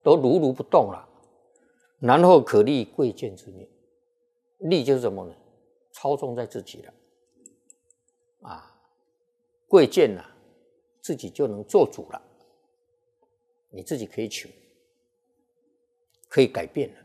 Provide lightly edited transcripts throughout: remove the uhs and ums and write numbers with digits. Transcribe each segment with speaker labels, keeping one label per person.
Speaker 1: 都如如不动了。然后可立贵贱之命，立就是什么呢？操纵在自己了啊，贵贱啊，自己就能做主了，你自己可以求，可以改变了。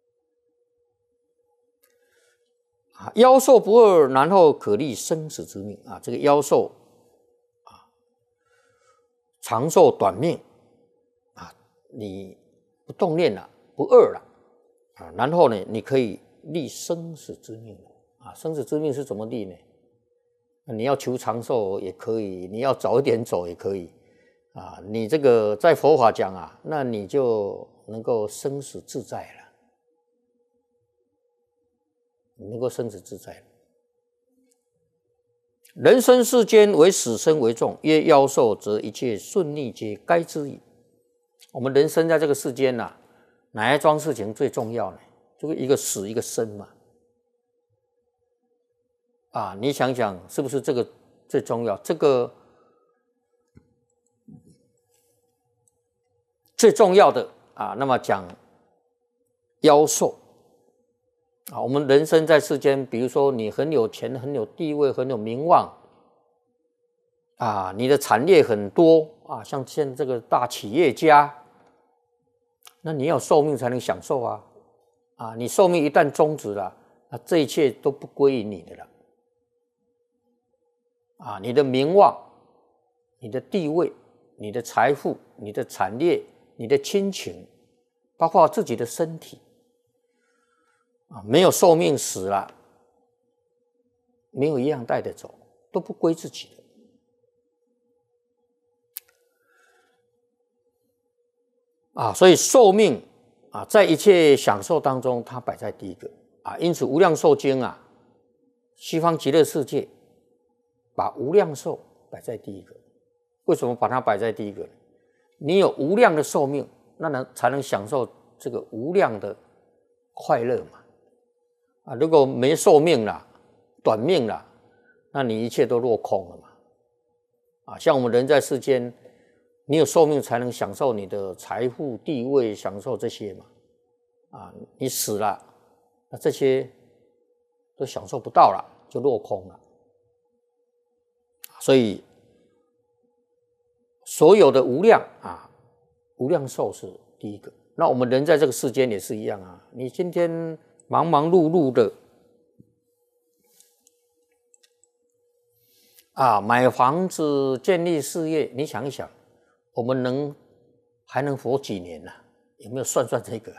Speaker 1: 夭寿不二，然后可立生死之命啊！这个夭寿啊，长寿短命啊，你不动念了，不二了啊，然后呢，你可以立生死之命啊！生死之命是怎么立呢？你要求长寿也可以，你要早一点走也可以啊！你这个在佛法讲啊，那你就能够生死自在了。能够生死自在。人生世间，唯死生为重。曰夭寿，则一切顺利皆该之矣。我们人生在这个世间啊，哪一桩事情最重要呢？就是一个死，一个生嘛。啊，你想想，是不是这个最重要？这个最重要的啊，那么讲夭寿。啊，我们人生在世间，比如说你很有钱、很有地位、很有名望，啊，你的产业很多啊，像现在这个大企业家，那你要寿命才能享受啊，啊，你寿命一旦终止了，那这一切都不归于你的了，啊，你的名望、你的地位、你的财富、你的产业、你的亲情，包括自己的身体。没有寿命死了，没有一样带得走，都不归自己的。啊，所以寿命啊，在一切享受当中，它摆在第一个啊。因此，《无量寿经》啊，西方极乐世界把无量寿摆在第一个。为什么把它摆在第一个呢？你有无量的寿命，那才能享受这个无量的快乐嘛。啊，如果没寿命了，短命了，那你一切都落空了嘛。啊，像我们人在世间，你有寿命才能享受你的财富、地位，享受这些嘛。啊，你死了，那这些都享受不到了，就落空了。所以，所有的无量啊，无量寿是第一个。那我们人在这个世间也是一样啊，你今天忙忙碌碌的啊，买房子、建立事业，你想一想，我们还能活几年呢？有没有算这个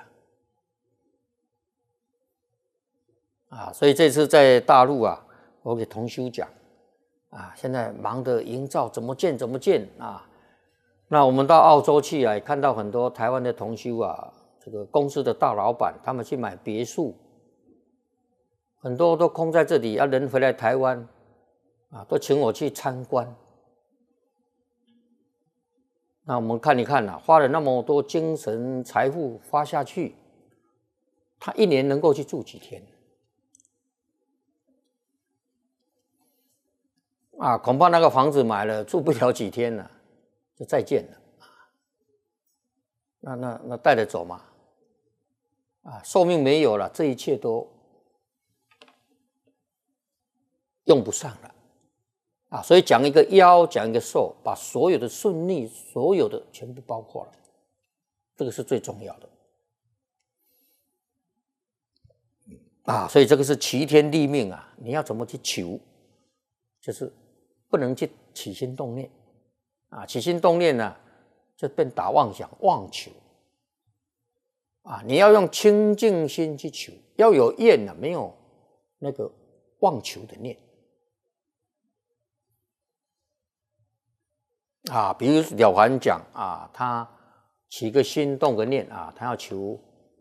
Speaker 1: 啊？所以这次在大陆啊，我给同修讲啊，现在忙的营造怎么建啊。那我们到澳洲去啊，看到很多台湾的同修啊，这个公司的大老板，他们去买别墅。很多都空在这里，人回来台湾啊，都请我去参观。那我们看一看啊，花了那么多精神财富花下去，他一年能够去住几天？啊，恐怕那个房子买了住不了几天了，就再见了。那带得走吗？啊，寿命没有了，这一切都用不上了啊，所以讲一个夭，讲一个寿，把所有的顺利，所有的全部包括了，这个是最重要的啊。所以这个是齐天立命啊，你要怎么去求，就是不能去起心动念啊，起心动念呢，就变打妄想、妄求啊。你要用清净心去求，要有愿啊，没有那个妄求的念。啊，比如了凡讲啊，他起个心动个念啊，他要求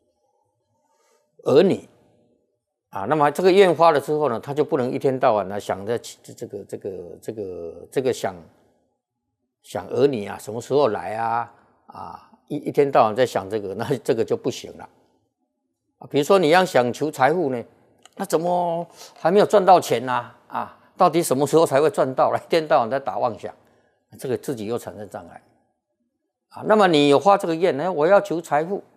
Speaker 1: 儿女啊，那么这个愿发了之后呢，他就不能一天到晚的想着这个想儿女啊，什么时候来啊啊，一天到晚在想这个，那这个就不行了啊。比如说你要想求财富呢，那怎么还没有赚到钱呢？啊，到底什么时候才会赚到了？一天到晚在打妄想。这个自己又产生障碍啊，那么你有发这个愿呢？我要求财富，